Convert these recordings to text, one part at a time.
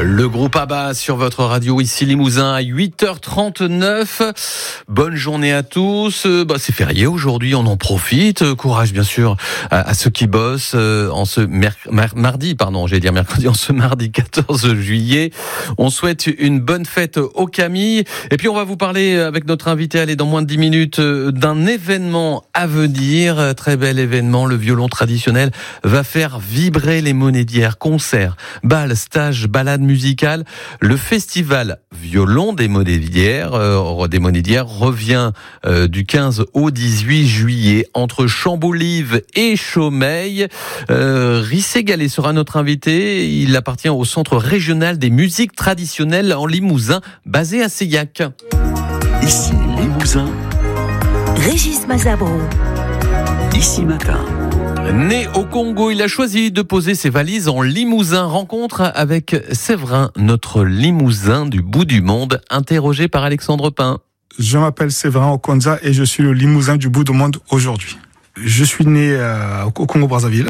Le groupe ABBA sur votre radio, ici Limousin à 8h39. Bonne journée à tous. C'est férié aujourd'hui, on en profite. Courage bien sûr à ceux qui bossent en ce mercredi, en ce mardi 14 juillet. On souhaite une bonne fête aux Camille. Et puis on va vous parler avec notre invité, dans moins de 10 minutes, d'un événement à venir. Très bel événement, le violon traditionnel va faire vibrer les monnaies d'hier. Concerts, bals, stages, balades musicales. Le festival violon des monnaies d'hier revient du 15 au 18 juillet entre Chambolive et Chaumeil. Rissé Gallet sera notre invité. Il appartient au Centre régional des musiques traditionnelles en Limousin, basé à Seillac. Ici Limousin, Régis Mazabro. Ici Matin. Né au Congo, il a choisi de poser ses valises en Limousin. Rencontre avec Séverin, notre Limousin du bout du monde, interrogé par Alexandre Pin. Je m'appelle Séverin Okonza et je suis le Limousin du bout du monde aujourd'hui. Je suis né au Congo-Brazzaville.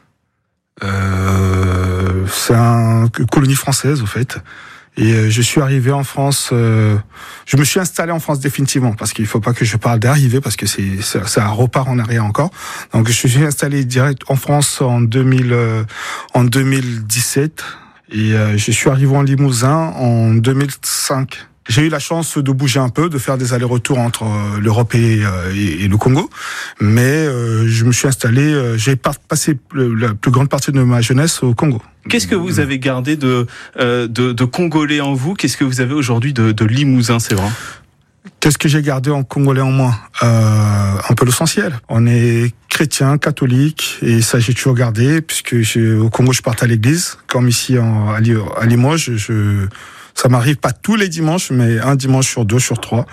C'est une colonie française, au fait. Et je suis arrivé en France, je me suis installé en France définitivement, parce qu'il faut pas que je parle d'arriver, parce que ça repart en arrière encore. Donc je suis installé direct en France en 2017, et je suis arrivé en Limousin en 2005. J'ai eu la chance de bouger un peu, de faire des allers-retours entre l'Europe et le Congo, mais je me suis installé, j'ai passé la plus grande partie de ma jeunesse au Congo. Qu'est-ce que vous avez gardé de Congolais en vous ? Qu'est-ce que vous avez aujourd'hui de Limousin, c'est vrai ? Qu'est-ce que j'ai gardé en Congolais en moi ? Un peu l'essentiel. On est chrétien, catholique, et ça j'ai toujours gardé, puisque au Congo je partais à l'église, comme ici à Limoges, ça m'arrive pas tous les dimanches, mais un dimanche sur 2, sur 3,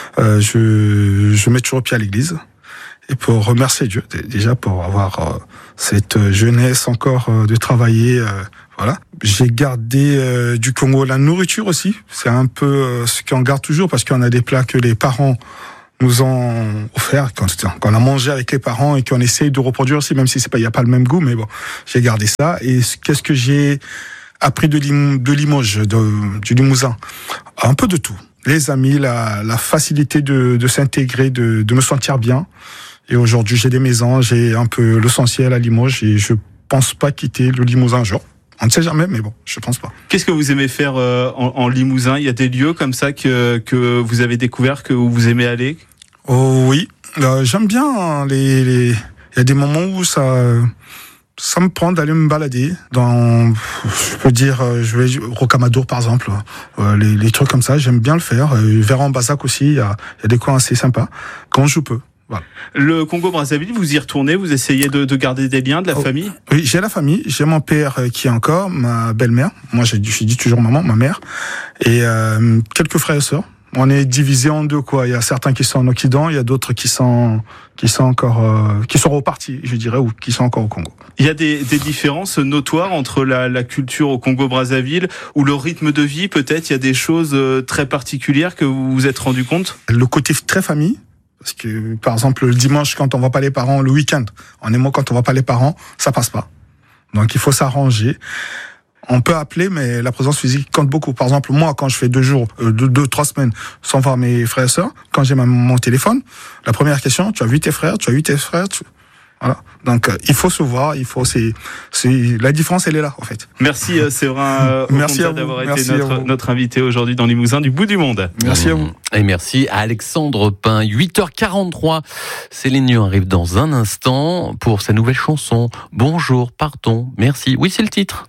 je mets toujours pied à l'église. Et pour remercier Dieu, déjà, pour avoir cette jeunesse encore de travailler, voilà. J'ai gardé du Congo la nourriture aussi. C'est un peu ce qu'on garde toujours, parce qu'on a des plats que les parents nous ont offert, quand on a mangé avec les parents et qu'on essaye de reproduire aussi, même si il n'y a pas le même goût, mais bon, j'ai gardé ça. Et qu'est-ce que j'ai appris de Limoges, du Limousin? Un peu de tout. Les amis, la facilité de s'intégrer, de me sentir bien. Et aujourd'hui, j'ai des maisons, j'ai un peu l'essentiel à Limoges, et je pense pas quitter le Limousin un jour. On ne sait jamais, mais bon, je pense pas. Qu'est-ce que vous aimez faire en Limousin ? Il y a des lieux comme ça que vous avez découvert, que vous aimez aller ? Oh oui, j'aime bien il y a des moments où ça me prend d'aller me balader je peux dire, je vais Rocamadour par exemple, les trucs comme ça, j'aime bien le faire. Véran-Bazac aussi, il y a des coins assez sympas quand je peux. Voilà. Le Congo-Brazzaville, vous y retournez, vous essayez de garder des liens, de la famille ? Oui, j'ai la famille, j'ai mon père qui est encore, ma belle-mère, moi je dis toujours maman, ma mère, et quelques frères et sœurs. On est divisé en deux, quoi. Il y a certains qui sont en Occident, il y a d'autres qui sont encore, qui sont repartis, je dirais, ou qui sont encore au Congo. Il y a des différences notoires entre la culture au Congo-Brazzaville, ou le rythme de vie, peut-être, il y a des choses très particulières que vous vous êtes rendu compte ? Le côté très famille. Parce que, par exemple, le dimanche, quand on voit pas les parents, le week-end, on est mort quand on voit pas les parents, ça passe pas. Donc, il faut s'arranger. On peut appeler, mais la présence physique compte beaucoup. Par exemple, moi, quand je fais 2 jours, 2-3 semaines sans voir mes frères et sœurs, quand j'ai mon téléphone, la première question, tu as vu tes frères, voilà. Donc, il faut se voir, la différence, elle est là, en fait. Merci, Séverin Okonza, d'avoir été notre invité aujourd'hui dans Limousin du bout du monde. Merci à vous. Et merci à Alexandre Pin. 8h43. Céline Dion arrive dans un instant pour sa nouvelle chanson. Bonjour, partons, merci. Oui, c'est le titre.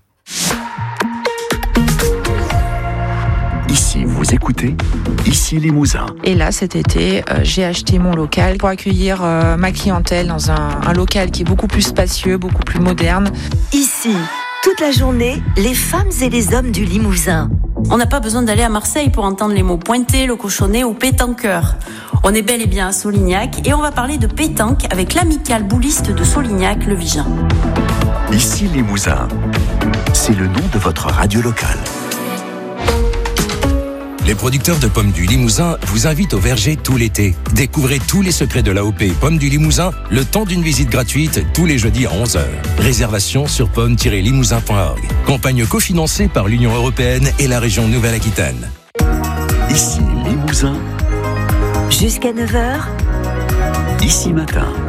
Ici, vous écoutez, ici Limousin. Et là, cet été, j'ai acheté mon local pour accueillir ma clientèle dans un local qui est beaucoup plus spacieux, beaucoup plus moderne. Ici, toute la journée, les femmes et les hommes du Limousin. On n'a pas besoin d'aller à Marseille pour entendre les mots pointé, le cochonnet ou pétanqueur. On est bel et bien à Solignac et on va parler de pétanque avec l'amicale bouliste de Solignac, le Vigin. Ici Limousin, c'est le nom de votre radio locale. Les producteurs de pommes du Limousin vous invitent au verger tout l'été. Découvrez tous les secrets de l'AOP Pommes du Limousin le temps d'une visite gratuite tous les jeudis à 11h. Réservation sur pommes-limousin.org. Campagne cofinancée par l'Union européenne et la région Nouvelle-Aquitaine. Ici Limousin. Jusqu'à 9h, Ici Matin.